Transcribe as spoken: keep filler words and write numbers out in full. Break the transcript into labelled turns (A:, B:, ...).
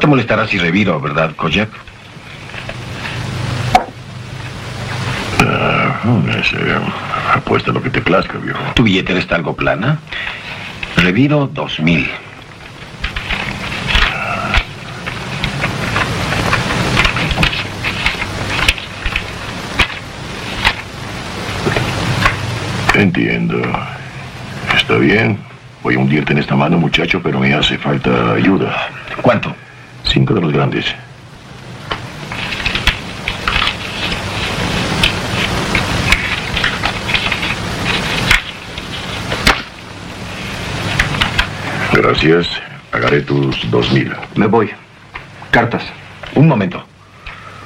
A: molestará si reviro, ¿verdad, Kojak?
B: Uh, es, eh, apuesta lo que te plazca, viejo.
A: ¿Tu billetera está algo plana? Reviro dos mil.
B: Entiendo. Está bien. Voy a hundirte en esta mano, muchacho, pero me hace falta ayuda.
A: ¿Cuánto?
B: Cinco de los grandes. Gracias. Pagaré tus dos mil.
C: Me voy. Cartas.
A: Un momento.